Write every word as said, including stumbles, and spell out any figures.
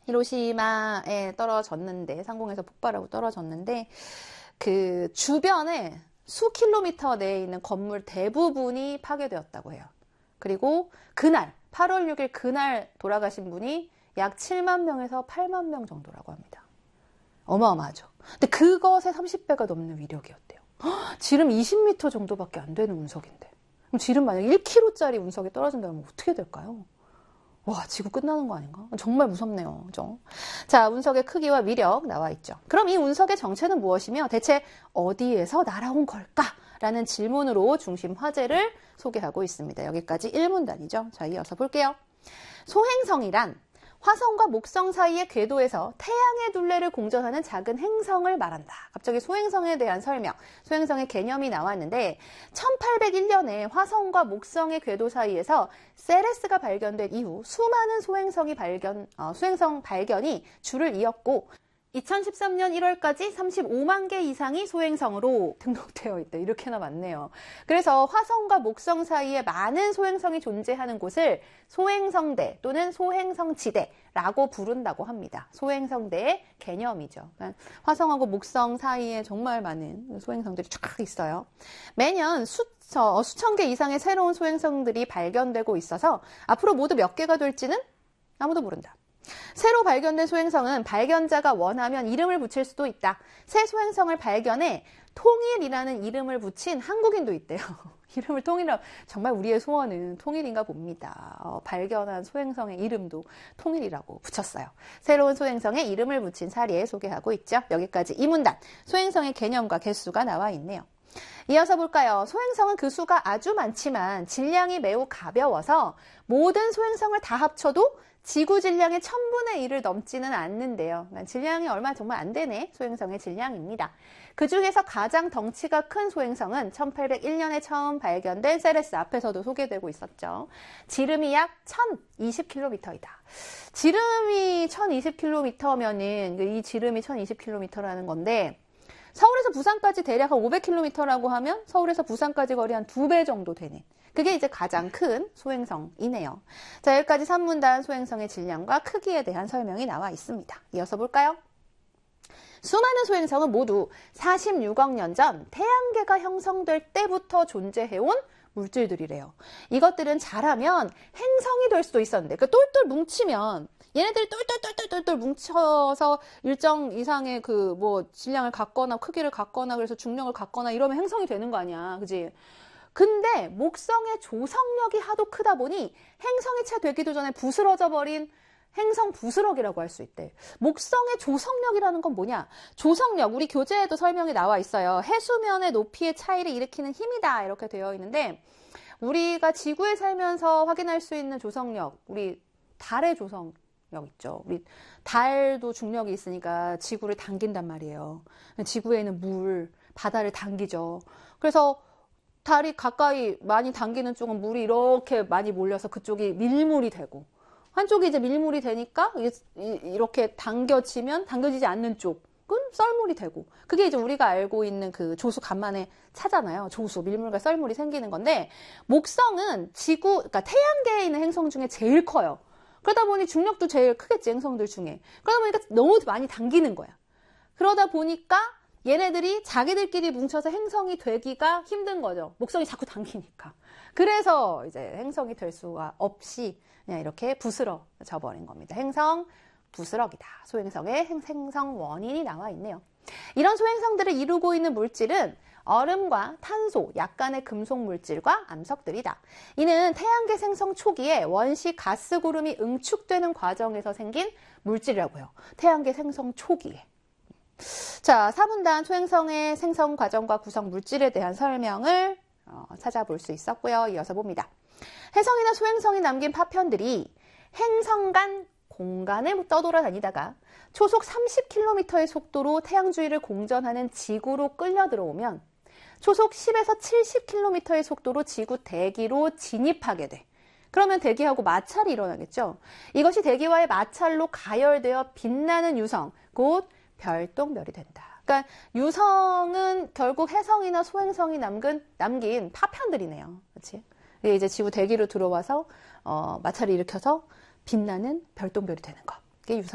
히로시마에 떨어졌는데, 상공에서 폭발하고 떨어졌는데, 그 주변에 수 킬로미터 내에 있는 건물 대부분이 파괴되었다고 해요. 그리고 그날, 팔월 육일 그날 돌아가신 분이 약 칠만 명에서 팔만 명 정도라고 합니다. 어마어마하죠. 근데 그것의 삼십 배가 넘는 위력이었대요. 헉, 지름 이십 미터 정도밖에 안 되는 운석인데. 그럼 지름 만약 일 킬로미터짜리 운석이 떨어진다면 어떻게 될까요? 와, 지구 끝나는 거 아닌가? 정말 무섭네요. 그죠? 자, 운석의 크기와 위력 나와 있죠. 그럼 이 운석의 정체는 무엇이며 대체 어디에서 날아온 걸까? 라는 질문으로 중심 화제를 소개하고 있습니다. 여기까지 일 문단이죠. 자, 이어서 볼게요. 소행성이란 화성과 목성 사이의 궤도에서 태양의 둘레를 공전하는 작은 행성을 말한다. 갑자기 소행성에 대한 설명, 소행성의 개념이 나왔는데 천팔백일 년에 화성과 목성의 궤도 사이에서 세레스가 발견된 이후 수많은 소행성이 발견, 어, 소행성 발견이 줄을 이었고 이천십삼 년 일월까지 삼십오만 개 이상이 소행성으로 등록되어 있다. 이렇게나 많네요. 그래서 화성과 목성 사이에 많은 소행성이 존재하는 곳을 소행성대 또는 소행성지대라고 부른다고 합니다. 소행성대의 개념이죠. 그러니까 화성하고 목성 사이에 정말 많은 소행성들이 쫙 있어요. 매년 수, 어, 수천 개 이상의 새로운 소행성들이 발견되고 있어서 앞으로 모두 몇 개가 될지는 아무도 모른다. 새로 발견된 소행성은 발견자가 원하면 이름을 붙일 수도 있다. 새 소행성을 발견해 통일이라는 이름을 붙인 한국인도 있대요. 이름을 통일하고 정말 우리의 소원은 통일인가 봅니다. 어, 발견한 소행성의 이름도 통일이라고 붙였어요. 새로운 소행성에 이름을 붙인 사례 소개하고 있죠. 여기까지 이 문단, 소행성의 개념과 개수가 나와 있네요. 이어서 볼까요? 소행성은 그 수가 아주 많지만 질량이 매우 가벼워서 모든 소행성을 다 합쳐도 지구 질량의 천분의 일을 넘지는 않는데요. 질량이 얼마 정말 안 되네. 소행성의 질량입니다. 그 중에서 가장 덩치가 큰 소행성은 천팔백일 년에 처음 발견된 세레스, 앞에서도 소개되고 있었죠. 지름이 약 천이십 킬로미터이다. 지름이 천이십 킬로미터면은 이 지름이 천이십 킬로미터라는 건데 서울에서 부산까지 대략 한 오백 킬로미터라고 하면 서울에서 부산까지 거리 한 두 배 정도 되는, 그게 이제 가장 큰 소행성이네요. 자, 여기까지 삼 문단 소행성의 질량과 크기에 대한 설명이 나와 있습니다. 이어서 볼까요? 수많은 소행성은 모두 사십육억 년 전 태양계가 형성될 때부터 존재해온 물질들이래요. 이것들은 자라면 행성이 될 수도 있었는데, 그 똘똘 뭉치면 얘네들이 똘똘똘똘똘 뭉쳐서 일정 이상의 그 뭐 질량을 갖거나 크기를 갖거나 그래서 중력을 갖거나 이러면 행성이 되는 거 아니야. 그지? 근데 목성의 조성력이 하도 크다 보니 행성이 채 되기도 전에 부스러져 버린 행성 부스러기라고 할 수 있대. 목성의 조성력이라는 건 뭐냐? 조성력, 우리 교재에도 설명이 나와 있어요. 해수면의 높이의 차이를 일으키는 힘이다, 이렇게 되어 있는데 우리가 지구에 살면서 확인할 수 있는 조성력, 우리 달의 조성력 있죠. 우리 달도 중력이 있으니까 지구를 당긴단 말이에요. 지구에 있는 물, 바다를 당기죠. 그래서 달이 가까이 많이 당기는 쪽은 물이 이렇게 많이 몰려서 그쪽이 밀물이 되고, 한쪽이 이제 밀물이 되니까 이렇게 당겨지면 당겨지지 않는 쪽은 썰물이 되고, 그게 이제 우리가 알고 있는 그 조수 간만에 차잖아요. 조수, 밀물과 썰물이 생기는 건데, 목성은 지구, 그러니까 태양계에 있는 행성 중에 제일 커요. 그러다 보니 중력도 제일 크겠지, 행성들 중에. 그러다 보니까 너무 많이 당기는 거야. 그러다 보니까 얘네들이 자기들끼리 뭉쳐서 행성이 되기가 힘든 거죠. 목성이 자꾸 당기니까. 그래서 이제 행성이 될 수가 없이 그냥 이렇게 부스러져 버린 겁니다. 행성 부스러기다. 소행성의 생성 원인이 나와 있네요. 이런 소행성들을 이루고 있는 물질은 얼음과 탄소, 약간의 금속 물질과 암석들이다. 이는 태양계 생성 초기에 원시 가스 구름이 응축되는 과정에서 생긴 물질이라고 해요. 태양계 생성 초기에. 자, 사 분단 소행성의 생성 과정과 구성 물질에 대한 설명을 어, 찾아볼 수 있었고요. 이어서 봅니다. 혜성이나 소행성이 남긴 파편들이 행성 간 공간에 떠돌아다니다가 초속 삼십 킬로미터의 속도로 태양 주위를 공전하는 지구로 끌려 들어오면 초속 십에서 칠십 킬로미터의 속도로 지구 대기로 진입하게 돼. 그러면 대기하고 마찰이 일어나겠죠. 이것이 대기와의 마찰로 가열되어 빛나는 유성, 곧 별똥별이 된다. 그러니까 유성은 결국 혜성이나 소행성이 남긴, 남긴 파편들이네요. 그렇지? 이게 이제 지구 대기로 들어와서 어, 마찰을 일으켜서 빛나는 별똥별이 되는 거. 이게 유성.